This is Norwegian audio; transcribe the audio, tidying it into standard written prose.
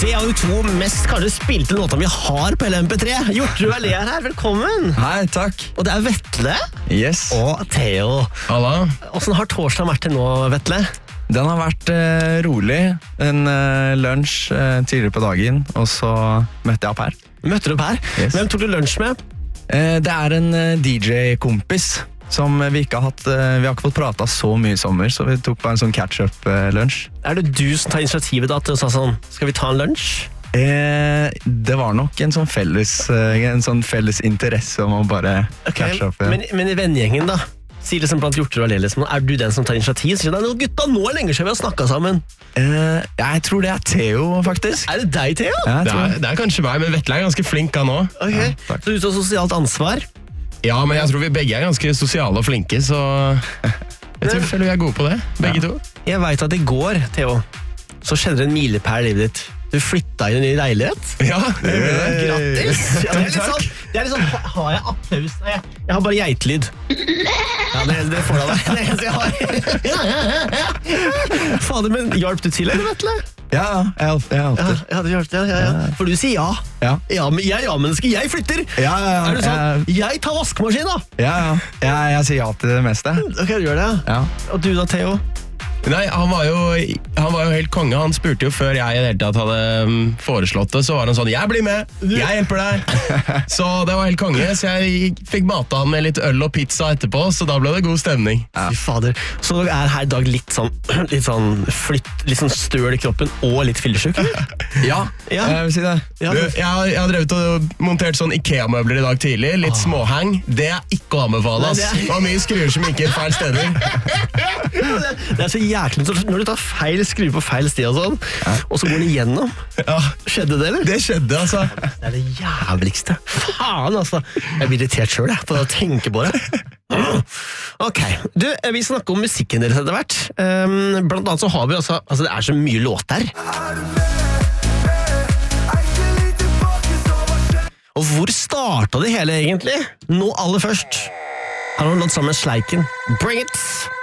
tre av de to mest kanskje spilte låtene vi har på LMP3. Hjortrud Allé er her, velkommen. Hei, takk. Og det er Vetle Yes. og Theo. Halla. Hvordan har torsdag vært til nå, Vetle? Den har vært rolig. En lunsj tidligere på dagen, og så møtte jeg opp her. Møtte du opp her? Yes. Hvem tok du lunsj med? Det er en DJ-kompis som vi ikke har hatt. Vi har ikke fått prata så mye i sommer, så vi tok bare en sånn catch-up-lunsj. Er det du som tar initiativet da til å si sånn, skal vi ta en lunsj? Det var nok en sånn felles interesse om å bare catch up. Ja. Men i vennegjengen da? Sier liksom blant Hjortrud Allé, liksom, er du den som tar initiativ? Sier du, gutta, nå er lenge siden vi har snakket sammen. Jeg tror det er Theo, faktisk. Er det deg, Theo? Ja, Det er kanskje meg, men Vetle er ganske flink han også. Ok, Ja, så du tar sosialt ansvar? Ja, men jeg tror vi begge er ganske sosiale og flinke, så jeg føler vi er gode på det, begge to. Jeg vet at i går, Theo, så skjedde det en milepæl i livet ditt. Du flyttet inn i en ny leilighet. Ja, det ble det. Grattis! Ja, det er litt sånn, har jeg applaus? Nei, jeg har bare geitlyd. Ja, det får da deg. Det er eneste jeg har. Fader, men hjalp du til, eller, Vetle? Ja, jeg alltid. Ja, det hjalp, ja. For du sier ja. Ja. Ja, men jeg er ja-menneske, jeg flytter. Ja. Er du sånn, jeg tar vaskemaskin da. Ja. Jeg sier ja til det meste. Ok, du gjør det, ja. Ja. Og du da, Theo? Nei, han var jo helt konge. Han spurte jo før jeg i det hele tatt hadde foreslått det, så var han sånn, jeg blir med, jeg hjelper deg. Så det var helt konge, så jeg fikk mata han med litt øl og pizza etterpå, så da ble det god stemning. Fy fader. Så du er her i dag litt sånn støl i kroppen og litt fyllesyk? Ja, jeg vil si det. Ja, Jeg har drevet og montert sånn IKEA-møbler i dag tidlig, litt småhang. Det er ikke å anbefale, ass. Det var mye skruer som gikk i feil steder. det er så jæklig når du tar feil skru på feil sted og sånn, og så går den igjennom. Ja, Skjedde det, eller? det skjedde, altså. Det er det jævligste. Faen, altså. Jeg blir irritert selv, jeg, på å tenke på det. Ok, du, vi snakker om musikken deres etter hvert. Blant annet så har vi altså det er så mye låter. Og hvor startet det hele egentlig? Nå aller først. Her har du låt sammen med Sleiken. Bring it!